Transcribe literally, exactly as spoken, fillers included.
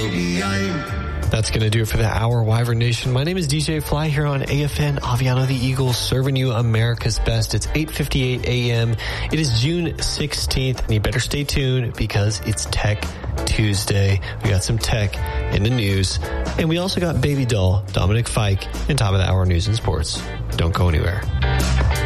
baby, I'm... That's going to do it for the hour, Wyvern Nation. My name is D J Fly here on A F N, Aviano the Eagle, serving you America's best. It's eight fifty-eight a.m. It is June sixteenth, and you better stay tuned because it's Tech Tuesday. We got some tech in the news, and we also got Baby Doll, Dominic Fike, and top of the hour news and sports. Don't go anywhere.